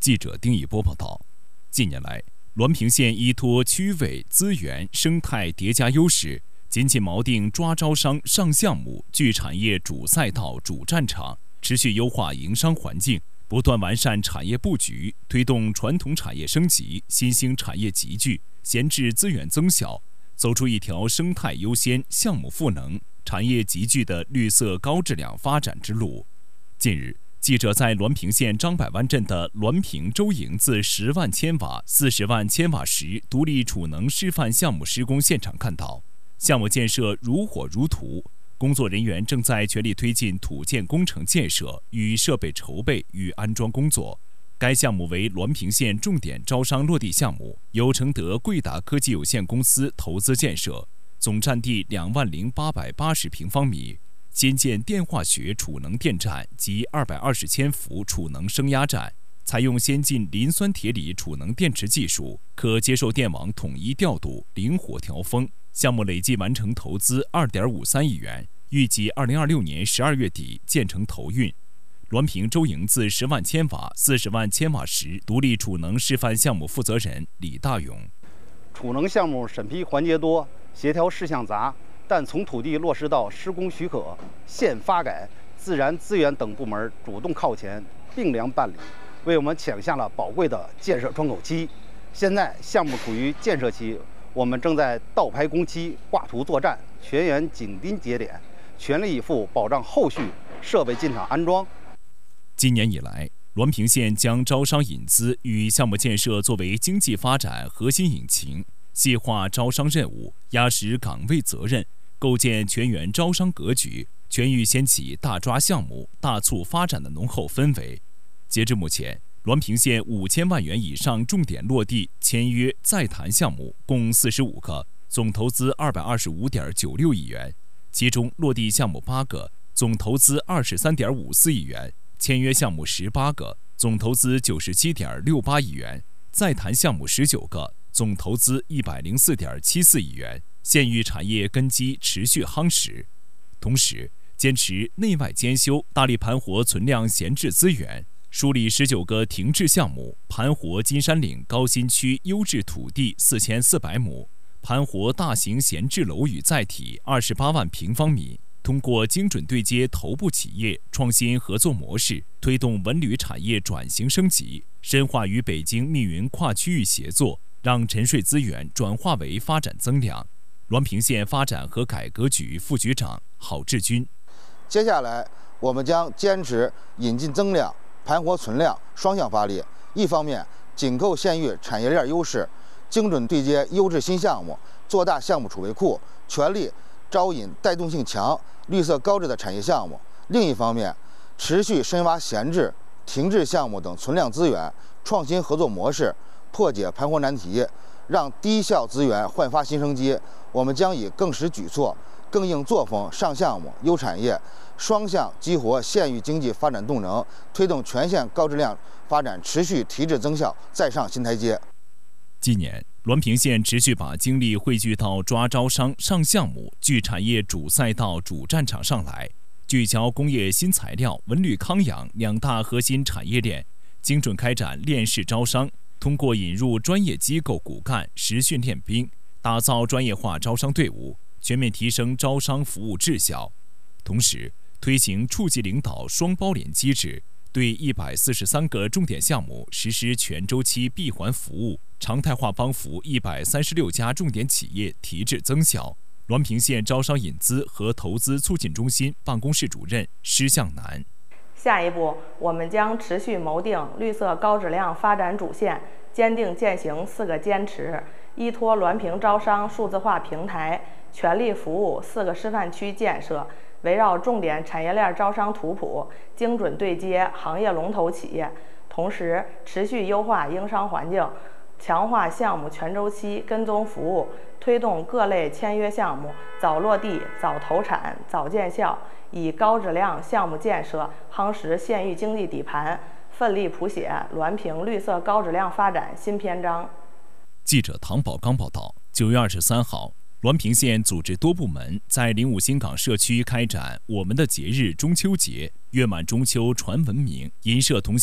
记者丁一波报道，近年来，滦平县依托区位、资源、生态叠加优势，紧紧锚定抓招商、上项目、聚产业主赛道、主战场，持续优化营商环境，不断完善产业布局，推动传统产业升级、新兴产业集聚、闲置资源增效，走出一条生态优先、项目赋能、产业集聚的绿色高质量发展之路。近日，记者在滦平县张柏湾镇的滦平周营子10万千瓦、40万千瓦时独立储能示范项目施工现场看到，项目建设如火如荼，工作人员正在全力推进土建工程建设与设备筹备与安装工作。该项目为滦平县重点招商落地项目，由承德贵达科技有限公司投资建设，总占地20880平方米。新建电化学储能电站及220千伏储能升压站，采用先进磷酸铁锂储能电池技术，可接受电网统一调度、灵活调峰。项目累计完成投资2.53亿元，预计2026年12月底建成投运。滦平周营子10万千瓦、40万千瓦时独立储能示范项目负责人李大勇： 储能项目审批环节多，协调事项杂。但从土地落实到施工许可、现发改、自然资源等部门主动靠前，并量办理，为我们抢下了宝贵的建设窗口期。现在项目处于建设期，我们正在倒排工期、挂图作战，全员紧盯节点，全力以赴保障后续设备进场安装。 今年以来，滦平县将招商引资与项目建设作为经济发展核心引擎，细化招商任务，压实岗位责任，构建全员招商格局，全域掀起大抓项目、大促发展的浓厚氛围。截至目前，滦平县5000万元以上重点落地签约在谈项目共45个，总投资225.96亿元，其中落地项目8个，总投资23.54亿元，签约项目18个，总投资97.68亿元，在谈项目19个，总投资104.74亿元。县域产业根基持续夯实，同时坚持内外兼修，大力盘活存量闲置资源，梳理19个停滞项目，盘活金山岭高新区优质土地4400亩，盘活大型闲置楼宇载体28万平方米。通过精准对接头部企业、创新合作模式，推动文旅产业转型升级，深化与北京密云跨区域协作，让沉睡资源转化为发展增量。滦平县发展和改革局副局长郝志军： 接下来，我们将坚持引进增量、盘活存量双向发力。一方面，紧扣县域产业链优势，精准对接优质新项目，做大项目储备库，全力招引带动性强、绿色高质的产业项目。另一方面，持续深挖闲置、停滞项目等存量资源，创新合作模式，破解盘活难题，让低效资源焕发新生机。我们将以更实举措、更硬作风上项目、优产业，双向激活县域经济发展动能，推动全县高质量发展持续提质增效，再上新台阶。 今年，滦平县持续把精力汇聚到抓招商、上项目、聚产业主赛道、主战场上来，聚焦工业新材料、文旅康养2大核心产业链，精准开展链式招商，通过引入专业机构骨干、实训练兵，打造专业化招商队伍，全面提升招商服务质效。同时，推行处级领导双包联机制，对143个重点项目实施全周期闭环服务，常态化帮扶136家重点企业提质增效。滦平县招商引资和投资促进中心办公室主任施向南： 下一步，我们将持续谋定绿色高质量发展主线，坚定践行4个坚持，依托滦平招商数字化平台，全力服务4个示范区建设，围绕重点产业链招商图谱，精准对接行业龙头企业，同时持续优化营商环境，强化项目全周期跟踪服务，推动各类签约项目早落地、早投产、早见效，以高质量项目建设夯实县域经济底盘，奋力谱写滦平绿色高质量发展新篇章。 记者唐宝刚报道，9月23号，滦平县组织多部门在05新港社区开展我们的节日中秋节，月满中秋传文明，银社同